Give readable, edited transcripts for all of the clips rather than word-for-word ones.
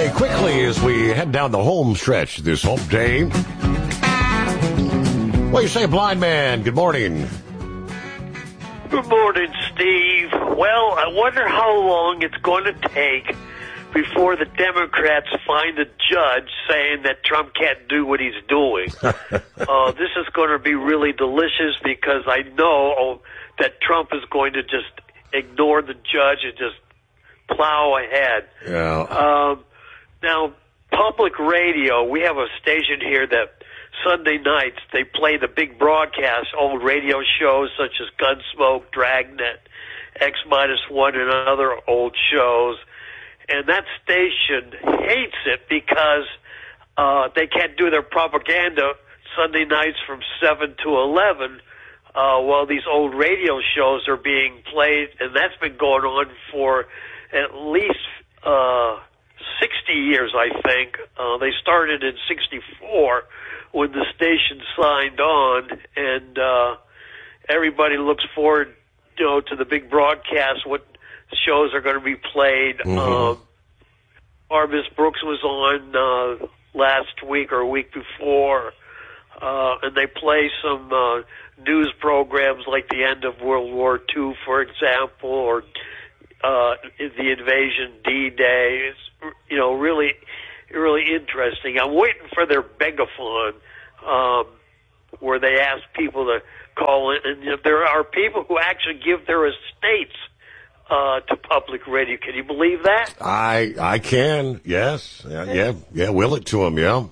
Okay, quickly as we head down the home stretch this hump day. What do you say, blind man? Good morning. Good morning, Steve. Well, I wonder how long it's going to take before the Democrats find a judge saying that Trump can't do what he's doing. This is going to be really delicious because I know that Trump is going to just ignore the judge and just plow ahead. Yeah. Now, public radio, we have a station here that Sunday nights they play the big broadcast, old radio shows such as Gunsmoke, Dragnet, X-1, and other old shows. And that station hates it because they can't do their propaganda Sunday nights from 7 to 11 while these old radio shows are being played. And that's been going on for at least 60 years, I think. They started in 64 when the station signed on. And everybody looks forward, to the big broadcast, what shows are going to be played. Mm-hmm. Armis Brooks was on last week or a week before, and they play some news programs like the end of World War II, for example, or the invasion D-Day. It's really, really interesting. I'm waiting for their megaphone where they ask people to call in, and there are people who actually give their estates to public radio. Can you believe that? I can, yes. Yeah, will it to them, yeah.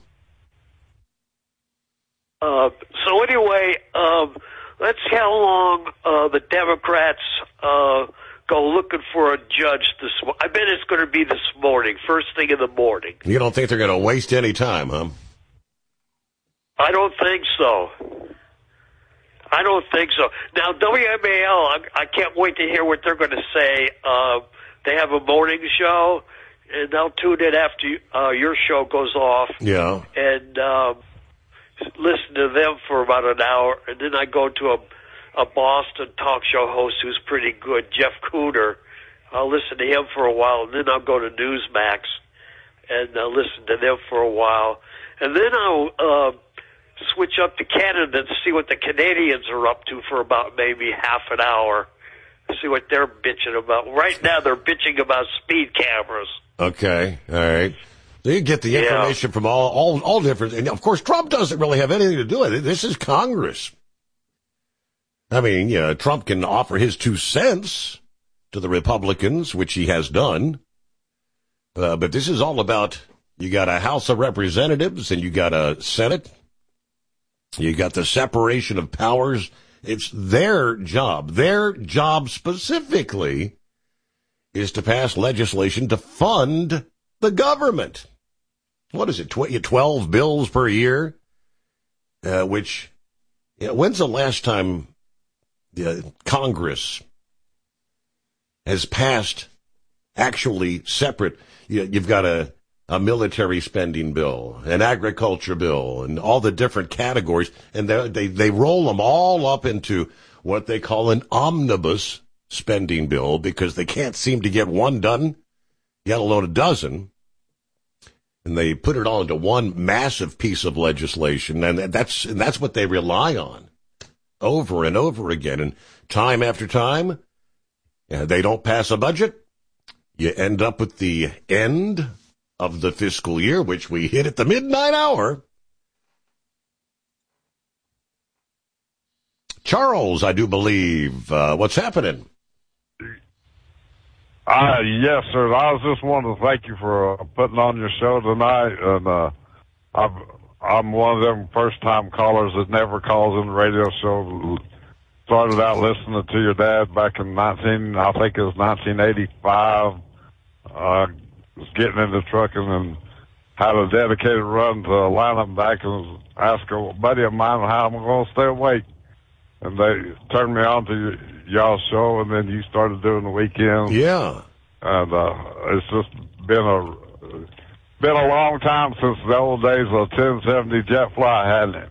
So anyway, let's see how long the Democrats go looking for a judge this morning. I bet it's going to be this morning, first thing in the morning. You don't think they're going to waste any time, huh? I don't think so. Now, WMAL, I can't wait to hear what they're going to say. They have a morning show, and I'll tune in after your show goes off. Yeah. And listen to them for about an hour, and then I go to a Boston talk show host who's pretty good, Jeff Cooter. I'll listen to him for a while, and then I'll go to Newsmax and listen to them for a while. And then I'll switch up to Canada to see what the Canadians are up to for about maybe half an hour, see what they're bitching about. Right now, they're bitching about speed cameras. Okay, all right. So you get the information from all different, and of course, Trump doesn't really have anything to do with it. This is Congress. I mean, Trump can offer his 2 cents to the Republicans, which he has done, but this is all about, you got a House of Representatives and you got a Senate. You got the separation of powers. It's their job. Their job specifically is to pass legislation to fund the government. What is it, 12 bills per year? When's the last time Congress has passed actually separate? You've got a military spending bill, an agriculture bill, and all the different categories, and they roll them all up into what they call an omnibus spending bill because they can't seem to get one done, yet alone a dozen. And they put it all into one massive piece of legislation, and that's what they rely on over and over again. And time after time, they don't pass a budget. You end up with the end of the fiscal year, which we hit at the midnight hour. Charles, I do believe, what's happening? Yes, sir. I was just wanting to thank you for putting on your show tonight. And I'm one of them first-time callers that never calls in the radio show. Started out listening to your dad back in 1985. Was getting into trucking and had a dedicated run to Atlanta and back, and asked a buddy of mine how I'm going to stay awake. And they turned me on to y'all's show, and then you started doing the weekends. Yeah. And it's just been a long time since the old days of 1070 jet fly, hasn't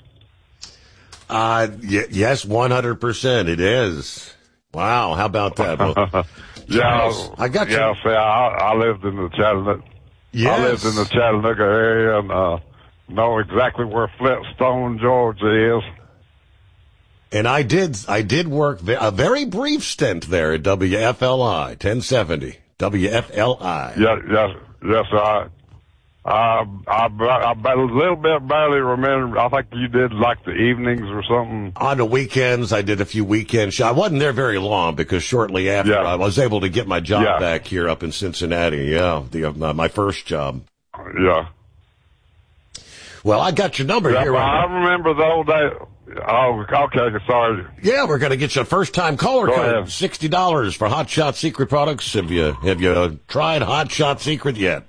it? Yes, 100% it is. Wow, how about that? Well, yeah, I got you. Yeah, see, I lived in the Chattanooga, Yes. I lived in the Chattanooga area and know exactly where Flintstone, Georgia is. And I did work a very brief stint there at WFLI 1070 WFLI. Yes. I a little bit barely remember. I think you did like the evenings or something. On the weekends, I did a few weekend shows. I wasn't there very long because shortly after I was able to get my job back here up in Cincinnati. Yeah, my first job. Yeah. Well, I got your number here. I remember the old day. Oh, okay, sorry. Yeah, we're going to get you a first-time caller Go code. ahead. $60 for Hot Shot Secret products. Have you tried Hot Shot Secret yet?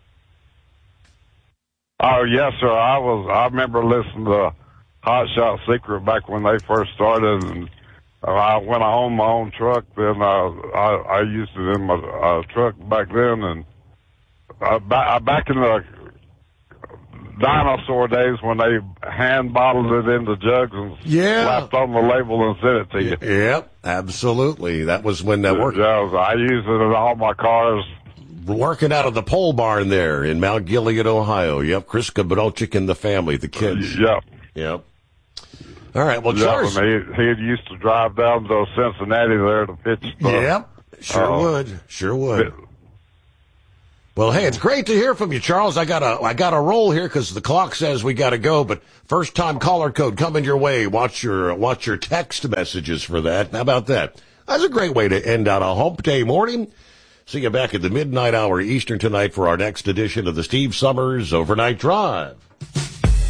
Oh, yes, sir. I remember listening to Hot Shot Secret back when they first started, and when I owned my own truck, then I used it in my truck back then, and back in the dinosaur days when they hand bottled it into jugs and slapped on the label and sent it to you. Yep, absolutely. That was when that worked. Yeah, I used it in all my cars. Working out of the pole barn there in Mount Gilead, Ohio. Yep, Chris Kabrochik and the family, the kids. Yep. All right, well, Charles. He used to drive down to Cincinnati there to pitch stuff. Yep, sure would. Well, hey, it's great to hear from you, Charles. I gotta roll here because the clock says we gotta go. But first time caller code coming your way. Watch your text messages for that. How about that? That's a great way to end out a hump day morning. See you back at the midnight hour Eastern tonight for our next edition of the Steve Summers Overnight Drive.